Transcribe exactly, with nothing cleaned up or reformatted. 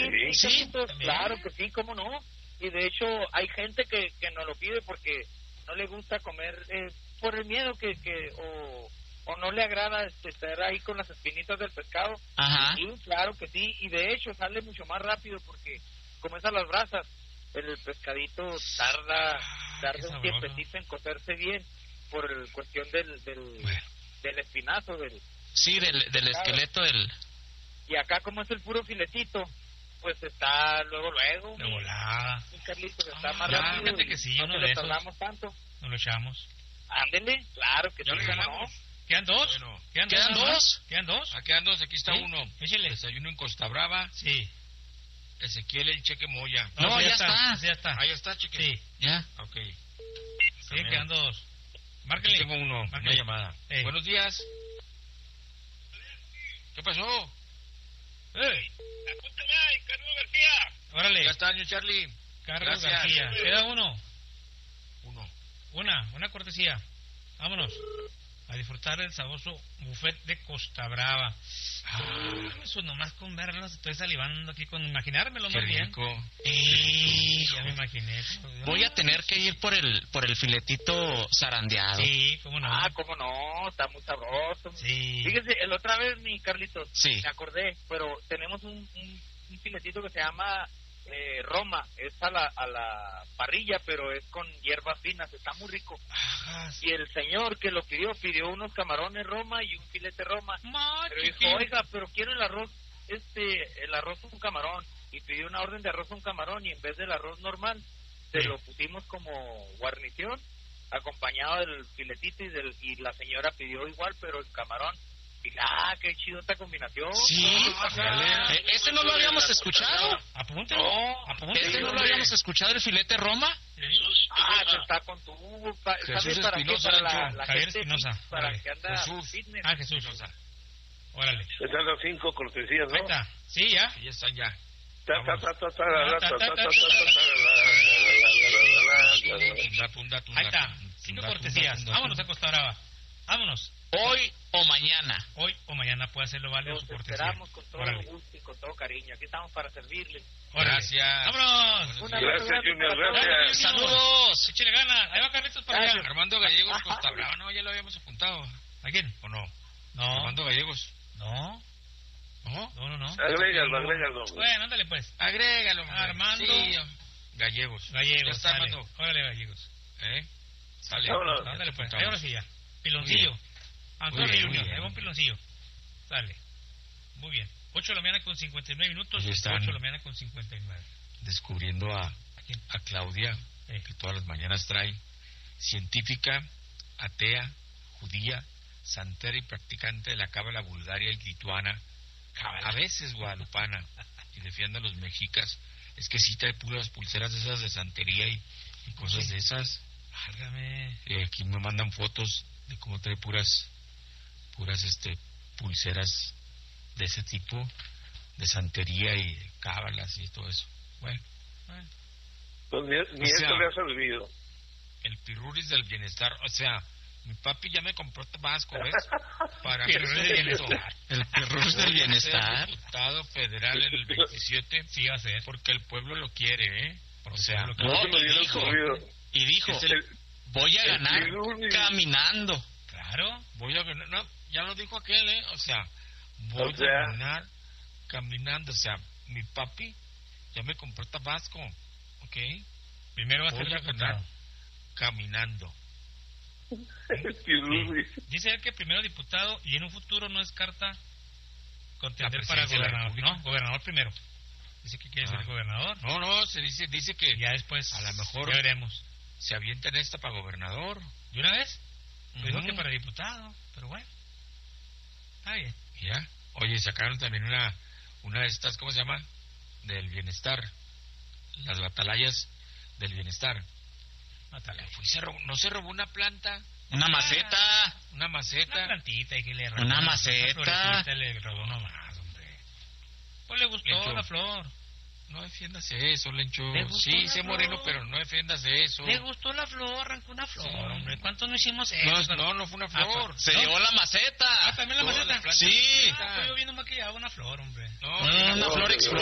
sí, sí, sí, claro que sí, cómo no. Y de hecho hay gente que, que nos lo pide porque no le gusta comer eh, por el miedo que, que o, o no le agrada este, estar ahí con las espinitas del pescado. Ajá. Y, sí, claro que sí, y de hecho sale mucho más rápido porque como es a las brasas, el pescadito tarda, tarda un tiempecito en cocerse bien por el cuestión del del, bueno. del espinazo del sí del, del, del esqueleto del. Y acá como es el puro filetito, pues está luego luego de volada. Un Carlitos está ah, más ya, rápido. Fíjate que sí, no uno le de esos. tardamos tanto. No lo echamos. Ándele, claro que ya sí. le ganamos. ¿No? ¿Quedan dos? Bueno, ¿Quedan, ¿Quedan dos? dos? ¿Quedan dos? Ah, quedan dos, aquí está ¿sí? uno. Échale. Desayuno en Costa Brava. Sí. Ezequiel el Cheque Moya. No, no ya, ya está. está. Ya está. Ah, ya está, Cheque. Sí. Ya. Ok. Sí, quedan dos. Márquele. Aquí tengo uno, Márquele. Una llamada. Ey. Buenos días. ¿Qué pasó? ¡Ey! Apúntame ahí, Carlos García. Órale. Ya está, año Charlie. Carlos Gracias. García. Queda uno. Uno. Una, una cortesía. Vámonos. A disfrutar del sabroso buffet de Costa Brava. Ah, eso nomás con verlos, estoy salivando aquí con imaginármelo más bien. Sí, ya me imaginé. Voy a tener que ir por el por el filetito zarandeado. Sí, cómo no. Ah, cómo no, está muy sabroso. Sí. Fíjese, el otra vez, mi Carlitos, sí. me acordé, pero tenemos un, un, un filetito que se llama eh, Roma, es a la, a la parrilla, pero es con hierbas finas, está muy rico. Ah, sí. Y el señor que lo pidió, pidió unos camarones Roma y un filete Roma. Ma, pero dijo, oiga, pero quiero el arroz, este, el arroz un camarón. Y pidió una orden de arroz un camarón y en vez del arroz normal, se sí. lo pusimos como guarnición, acompañado del filetito y, del, y la señora pidió igual, pero el camarón. Y, ah, qué chido esta combinación. Sí, ah, ¿eh, ¿ese no lo habíamos escuchado? Apúntelo. No, apúntelo. ¿Ese no lo habíamos escuchado, el filete Roma? Jesús ah, se está con tu... Pa, Jesús para Espinosa, qué? Para la, la Javier gente Espinosa. Para que anda Jesús. fitness. Ah, Jesús Espinosa. Órale. Están las cinco cortesías, ¿no? Ahí está. Sí, ya. Sí, ya están ya. Ahí está. Cinco cortesías. Vámonos a Costa Brava. Vámonos. Hoy o mañana. Hoy o mañana puede hacerlo válido su cortesía. Esperamos con todo Órale. gusto y con todo cariño. Aquí estamos para servirles. Gracias. ¡Vámonos! Una gracias, Junior. Gracias. Saludos. Échale ganas. Ahí va Carlitos para allá. Armando Gallegos, Costa Brava. No, ya lo habíamos apuntado. ¿A quién? ¿O no? No. Armando Gallegos. No. ¿No? No, no, no. Agrégalo, agrégalo. Bueno, ándale pues. Agrégalo. Armando sí. Gallegos. Gallegos. Ya está, sale. Armando. Órale, Gallegos. ¿Eh? Sale. Vámonos. Ándale pues. Ahí ahora sí ya. Piloncillo. Antonio Junior. Ahí va un piloncillo. Sale. Muy bien. ocho de la mañana con cincuenta y nueve minutos. ocho de la mañana con cincuenta y nueve. Descubriendo a, a Claudia, eh. que todas las mañanas trae, científica, atea, judía, santera y practicante de la cábala bulgaria y lituana, a veces guadalupana, y defiende a los mexicas. Es que sí trae puras pulseras de esas de santería y, y cosas sí. de esas. Válgame. Y aquí me mandan fotos de cómo trae puras, puras este pulseras de ese tipo, de santería y de cábalas y todo eso. Bueno. bueno. Pues ni, ni o sea, esto le ha servido. El pirruris del bienestar, o sea, mi papi ya me compró tabasco, ¿ves? Para el pirruris del bienestar. El pirruris del bienestar. Diputado federal en el veintisiete. Sí, va a ser. Porque el pueblo lo quiere, ¿eh? O sea, no, no, y, dijo, y dijo, el, voy a ganar caminando. Claro. Voy a ganar, no, ya lo dijo aquel, ¿eh? O sea, voy o sea, a ganar caminando. O sea, mi papi ya me compró tabasco, ¿ok? Primero va a voy ser a ganar caminando. Sí. Dice él que primero diputado y en un futuro no descarta contender para gobernador. No, gobernador primero. Dice que quiere ah. ser gobernador. No, no, se dice dice que ya después a lo mejor ya veremos. Se avienta en esta para gobernador. ¿De una vez? Uh-huh. Dijo que para diputado, pero bueno. Está bien. Ya. Oye, sacaron también una una de estas, ¿cómo se llama? Del bienestar. Las batalayas del bienestar. Atalaya. Fui, se robó, ¿no se robó una planta? Una maceta. Una maceta. Una plantita y que le robó. Una maceta. Le robó nomás, hombre. Pues le gustó Lencho. La flor. No defiendas eso, Lencho. Sí, sé moreno, pero no defiendas eso. Le gustó la flor, arrancó una flor, sí. Hombre. ¿Cuántos no hicimos eso? No, no, no fue una flor. Ah, se ¿no? llevó la maceta. Ah, también la maceta. La sí. Ah, estoy viendo maquillado una flor, hombre. No, no, no, una no, flor no,